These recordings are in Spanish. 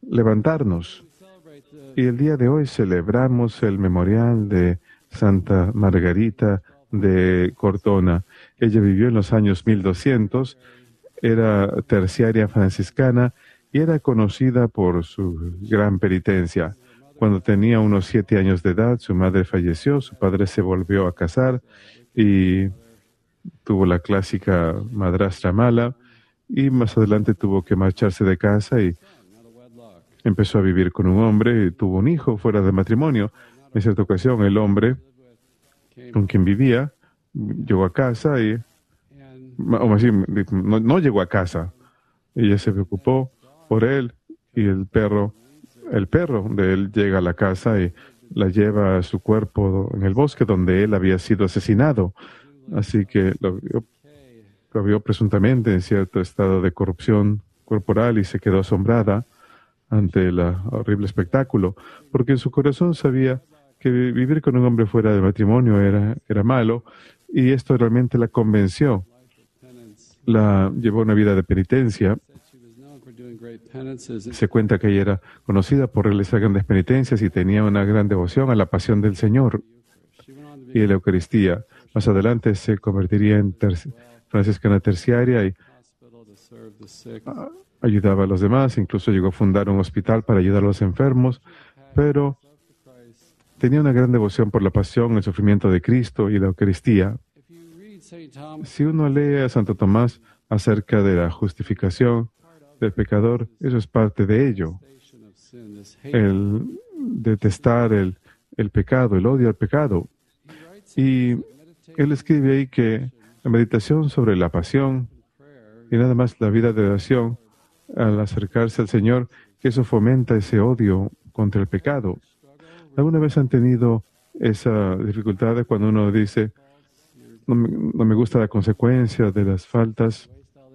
levantarnos. Y el día de hoy celebramos el memorial de Santa Margarita de Cortona. Ella vivió en los años 1200, era terciaria franciscana y era conocida por su gran penitencia. Cuando tenía unos 7 años de edad, su madre falleció, su padre se volvió a casar y tuvo la clásica madrastra mala, y más adelante tuvo que marcharse de casa y empezó a vivir con un hombre y tuvo un hijo fuera de matrimonio. En cierta ocasión, el hombre con quien vivía llegó a casa y, o más bien, no llegó a casa. Ella se preocupó por él y el perro de él llega a la casa y la lleva a su cuerpo en el bosque donde él había sido asesinado. Así que lo vio presuntamente en cierto estado de corrupción corporal y se quedó asombrada ante el horrible espectáculo, porque en su corazón sabía que vivir con un hombre fuera de matrimonio era malo, y esto realmente la convenció. La llevó a una vida de penitencia. Se cuenta que ella era conocida por realizar grandes penitencias y tenía una gran devoción a la pasión del Señor y a la Eucaristía. Más adelante se convertiría en franciscana terciaria y ayudaba a los demás, incluso llegó a fundar un hospital para ayudar a los enfermos, pero tenía una gran devoción por la pasión, el sufrimiento de Cristo y la Eucaristía. Si uno lee a Santo Tomás acerca de la justificación del pecador, eso es parte de ello. El detestar el pecado, el odio al pecado. Y él escribe ahí que la meditación sobre la pasión y nada más la vida de oración, al acercarse al Señor, que eso fomenta ese odio contra el pecado. ¿Alguna vez han tenido esa dificultad de cuando uno dice, no me gusta la consecuencia de las faltas,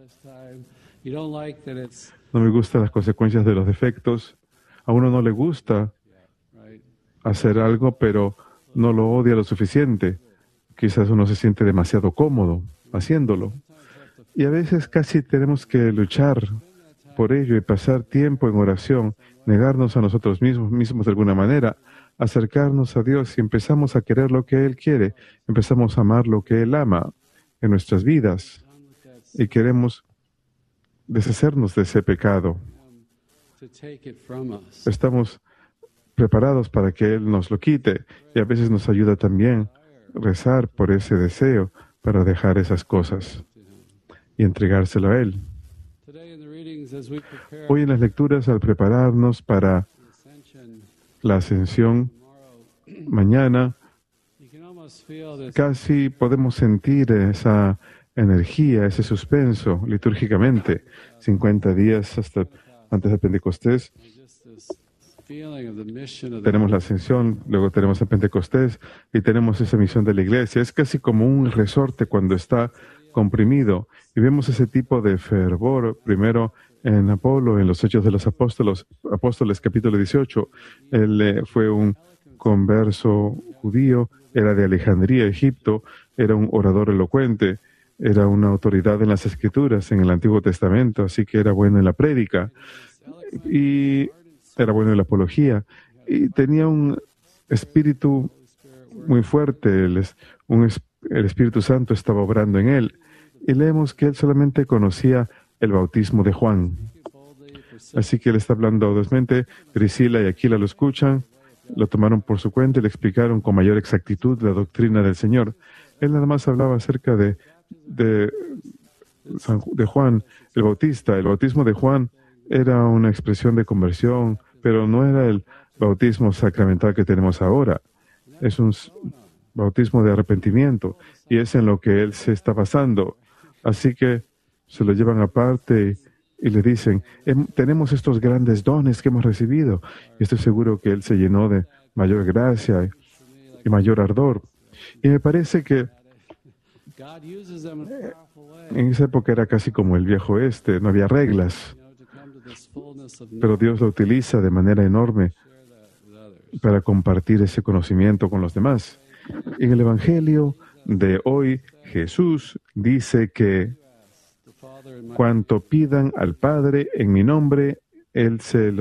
no me gustan las consecuencias de los defectos? A uno no le gusta hacer algo, pero no lo odia lo suficiente. Quizás uno se siente demasiado cómodo haciéndolo. Y a veces casi tenemos que luchar por ello y pasar tiempo en oración, negarnos a nosotros mismos de alguna manera, acercarnos a Dios y empezamos a querer lo que Él quiere, empezamos a amar lo que Él ama en nuestras vidas y queremos deshacernos de ese pecado. Estamos preparados para que Él nos lo quite y a veces nos ayuda también rezar por ese deseo para dejar esas cosas y entregárselo a Él. Hoy en las lecturas, al prepararnos para la ascensión mañana, casi podemos sentir esa energía, ese suspenso litúrgicamente. 50 días hasta antes de Pentecostés. Tenemos la ascensión, luego tenemos el Pentecostés y tenemos esa misión de la iglesia. Es casi como un resorte cuando está comprimido. Y vemos ese tipo de fervor primero en Apolo, en los Hechos de los Apóstoles, capítulo 18. Él fue un converso judío, era de Alejandría, Egipto, era un orador elocuente, era una autoridad en las Escrituras, en el Antiguo Testamento, así que era bueno en la prédica y era bueno en la apología y tenía un espíritu muy fuerte. El Espíritu Santo estaba obrando en él. Y leemos que él solamente conocía el bautismo de Juan. Así que él está hablando audazmente. Priscila y Aquila lo escuchan, lo tomaron por su cuenta y le explicaron con mayor exactitud la doctrina del Señor. Él nada más hablaba acerca de Juan el Bautista. El bautismo de Juan era una expresión de conversión, pero no era el bautismo sacramental que tenemos ahora. Es un bautismo de arrepentimiento y es en lo que él se está basando. Así que se lo llevan aparte y le dicen, tenemos estos grandes dones que hemos recibido. Y estoy seguro que él se llenó de mayor gracia y mayor ardor. Y me parece que en esa época era casi como el viejo oeste, no había reglas. Pero Dios lo utiliza de manera enorme para compartir ese conocimiento con los demás. En el Evangelio de hoy, Jesús dice que cuanto pidan al Padre en mi nombre, Él se lo